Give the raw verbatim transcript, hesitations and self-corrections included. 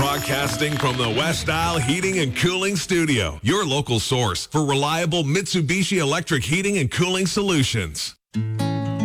Broadcasting from the West Isle Heating and Cooling Studio, your local source for reliable Mitsubishi electric heating and cooling solutions.